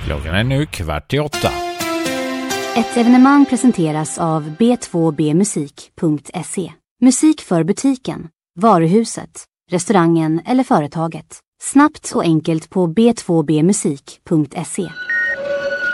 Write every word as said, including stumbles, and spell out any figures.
Klockan är nu kvart i åtta. Ett evenemang presenteras av b två b musik punkt se. Musik för butiken, varuhuset, restaurangen eller företaget. Snabbt och enkelt på b två b musik punkt se.